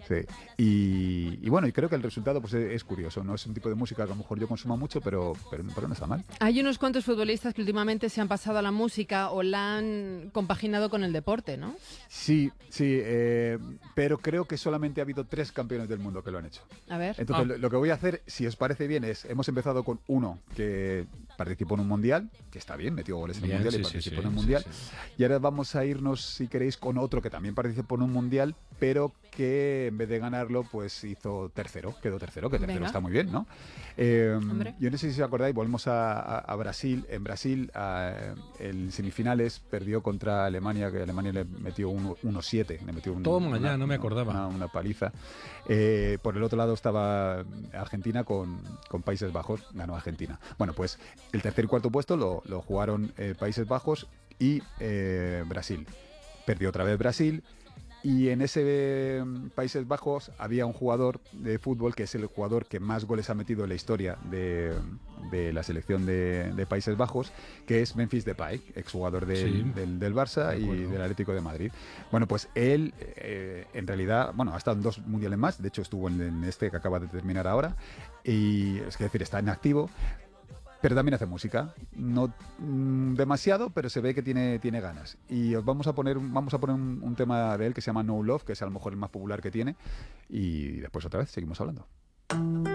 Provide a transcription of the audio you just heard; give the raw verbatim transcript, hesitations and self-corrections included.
Sí. Y, y bueno, y creo que el resultado pues es, es curioso. No es un tipo de música que a lo mejor yo consuma mucho, pero, pero, pero no está mal. Hay unos cuantos futbolistas que últimamente se han pasado a la música o la han compaginado con el deporte, ¿no? Sí, sí, eh, pero creo que solamente ha habido tres campeones del mundo que lo han hecho. A ver. Entonces, Ah. lo, lo que voy a hacer, si os parece bien, es, hemos empezado con uno que participó en un mundial, que está bien, metió goles en un Bien, mundial sí, y sí, participó sí, en un sí, mundial. sí. Y ahora vamos a irnos, si queréis, con otro que también participó en un mundial, pero que en vez de ganarlo, pues hizo tercero, quedó tercero, que tercero Venga. está muy bien, ¿no? Eh, Hombre. yo no sé si os acordáis, volvemos a, a- a Brasil. En Brasil, a- en semifinales, perdió contra Alemania, que Alemania le metió uno siete, le metió un, Toma, una, ya, no me una- acordaba. Una, una paliza. Eh, por el otro lado estaba Argentina con, con Países Bajos, ganó Argentina. Bueno, pues el tercer y cuarto puesto lo, lo jugaron eh, Países Bajos y eh, Brasil. Perdió otra vez Brasil. Y en ese eh, Países Bajos había un jugador de fútbol que es el jugador que más goles ha metido en la historia de, de la selección de, de Países Bajos, que es Memphis Depay, exjugador del, Sí, del, del Barça de y acuerdo. del Atlético de Madrid. Bueno, pues él eh, en realidad, bueno, ha estado en dos mundiales más, de hecho estuvo en, en este que acaba de terminar ahora, y es que decir, está en activo. Pero también hace música, no mm, demasiado, pero se ve que tiene, tiene ganas. Y os vamos a poner, un- vamos a poner un, un tema de él que se llama No Love, que es a lo mejor el más popular que tiene. Y después otra vez seguimos hablando.